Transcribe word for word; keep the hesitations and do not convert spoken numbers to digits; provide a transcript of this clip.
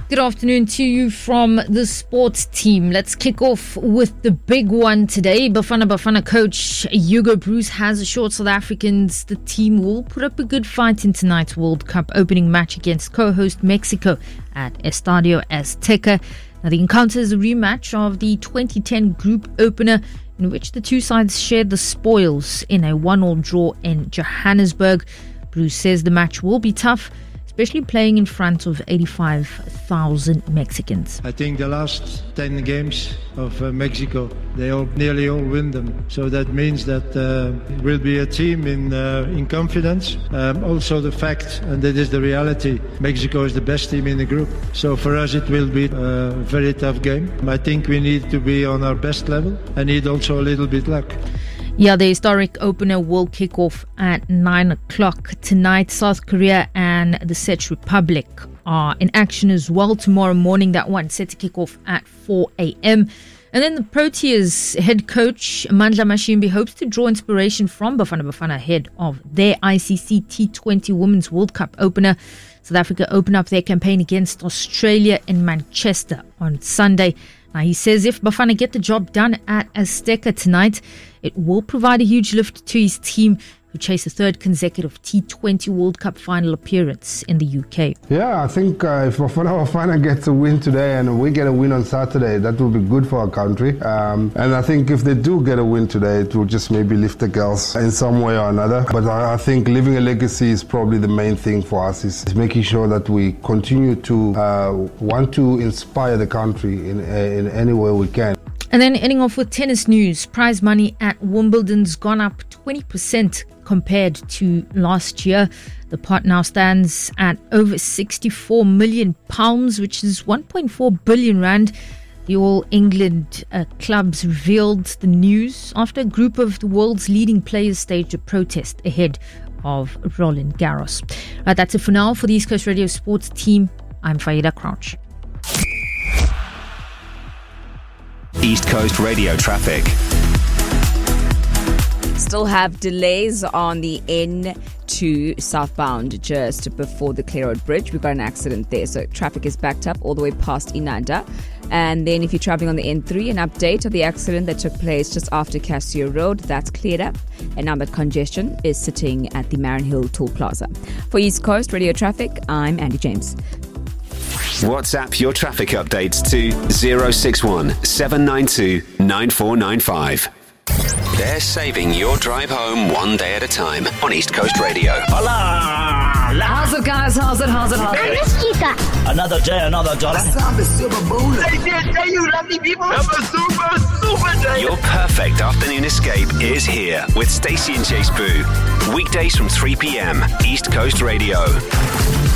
Good afternoon to you from the sports team. Let's kick off with the big one today. Bafana Bafana coach Hugo Broos has assured South Africans the team will put up a good fight in tonight's World Cup opening match against co-host Mexico at Estadio Azteca. Now, the encounter is a rematch of the twenty ten group opener in which the two sides shared the spoils in a one-all draw in Johannesburg. Broos says the match will be tough, especially playing in front of eighty-five thousand Mexicans. I think the last ten games of uh, Mexico, they all nearly all win them. So that means that uh, it will be a team in uh, in confidence. Um, also the fact, and that is the reality, Mexico is the best team in the group. So for us it will be a very tough game. I think we need to be on our best level and need also a little bit luck. Yeah, the historic opener will kick off at nine o'clock tonight. South Korea and the Czech Republic are in action as well tomorrow morning. That one set to kick off at four a.m. And then the Proteas head coach Mandla Mashimbi hopes to draw inspiration from Bafana Bafana ahead of their I C C T twenty Women's World Cup opener. South Africa open up their campaign against Australia in Manchester on Sunday. Now, he says if Bafana get the job done at Azteca tonight, it will provide a huge lift to his team, who chase a third consecutive T twenty World Cup final appearance in the U K. Yeah, I think uh, if Bafana Bafana gets a win today and we get a win on Saturday, that will be good for our country. Um, and I think if they do get a win today, it will just maybe lift the girls in some way or another. But I, I think leaving a legacy is probably the main thing for us, is, is making sure that we continue to uh, want to inspire the country in, in any way we can. And then ending off with tennis news. Prize money at Wimbledon's gone up twenty percent compared to last year. The pot now stands at over sixty-four million pounds, which is one point four billion rand. The All England uh, clubs revealed the news after a group of the world's leading players staged a protest ahead of Roland Garros. Right, that's it for now. For the East Coast Radio Sports team, I'm Faida Crouch. East Coast Radio traffic. Still have delays on the N two southbound just before the Clare Road Bridge. We've got an accident there, so traffic is backed up all the way past Inanda. And then if you're traveling on the N three, an update of the accident that took place just after Cassio Road, that's cleared up. And now that congestion is sitting at the Marin Hill Toll Plaza. For East Coast Radio Traffic, I'm Andy James. WhatsApp your traffic updates to zero six one seven nine two nine four nine five. They're saving your drive home one day at a time on East Coast Radio. Hola! How's it, guys? How's it? How's it? How's it? I miss Chica. Another day, another dollar. I'm a silver bullet. Hey, hey, you lovely people. I'm a super, super day. Your perfect afternoon escape is here with Stacey and Chase Boo. Weekdays from three p.m. East Coast Radio.